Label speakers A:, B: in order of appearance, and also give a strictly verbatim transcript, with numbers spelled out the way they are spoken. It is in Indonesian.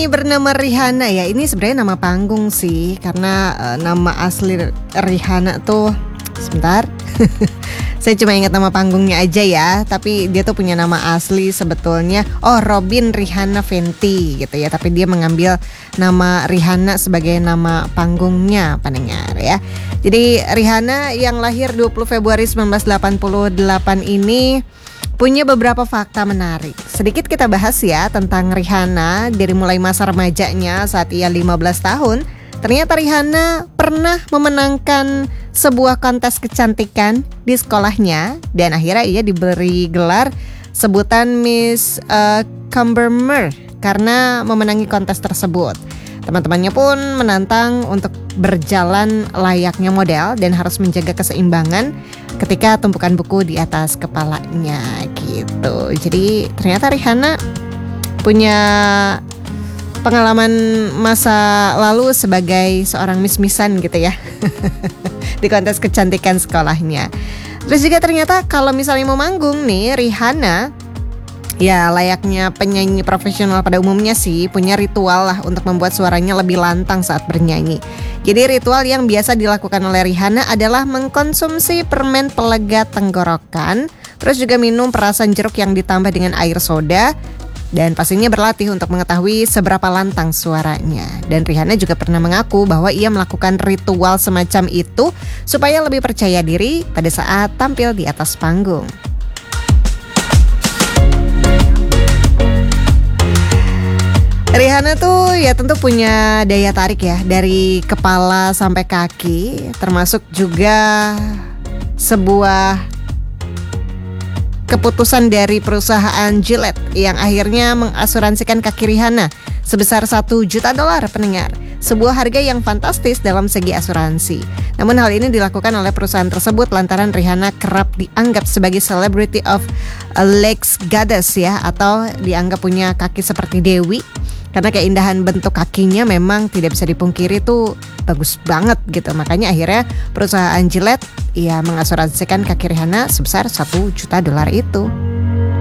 A: penyanyi bernama Rihanna ya. Ini sebenarnya nama panggung sih, karena uh, nama asli Rihanna tuh sebentar. Saya cuma ingat nama panggungnya aja ya, tapi dia tuh punya nama asli sebetulnya oh Robin Rihanna Fenty gitu ya, tapi dia mengambil nama Rihanna sebagai nama panggungnya pendengar ya. Jadi Rihanna yang lahir dua puluh Februari seribu sembilan ratus delapan puluh delapan ini punya beberapa fakta menarik. Sedikit kita bahas ya tentang Rihanna dari mulai masa remajanya saat ia lima belas tahun. Ternyata Rihanna pernah memenangkan sebuah kontes kecantikan di sekolahnya dan akhirnya ia diberi gelar sebutan Miss uh, Cumberland karena memenangi kontes tersebut. Teman-temannya pun menantang untuk berjalan layaknya model dan harus menjaga keseimbangan ketika tumpukan buku di atas kepalanya gitu. Jadi ternyata Rihanna punya pengalaman masa lalu sebagai seorang miss-missan gitu ya di kontes kecantikan sekolahnya. Terus juga ternyata kalau misalnya mau manggung nih Rihanna, ya layaknya penyanyi profesional pada umumnya sih punya ritual lah untuk membuat suaranya lebih lantang saat bernyanyi. Jadi ritual yang biasa dilakukan oleh Rihanna adalah mengkonsumsi permen pelega tenggorokan, terus juga minum perasan jeruk yang ditambah dengan air soda, dan pastinya berlatih untuk mengetahui seberapa lantang suaranya. Dan Rihanna juga pernah mengaku bahwa ia melakukan ritual semacam itu supaya lebih percaya diri pada saat tampil di atas panggung. Rihanna tuh ya tentu punya daya tarik ya dari kepala sampai kaki, termasuk juga sebuah keputusan dari perusahaan Gillette yang akhirnya mengasuransikan kaki Rihanna sebesar satu juta dolar pendengar. Sebuah harga yang fantastis dalam segi asuransi. Namun hal ini dilakukan oleh perusahaan tersebut lantaran Rihanna kerap dianggap sebagai celebrity of a legs goddess ya, atau dianggap punya kaki seperti dewi. Karena keindahan bentuk kakinya memang tidak bisa dipungkiri tuh bagus banget gitu. Makanya akhirnya perusahaan Gillette ya mengasuransikan kaki Rihanna sebesar satu juta dolar itu.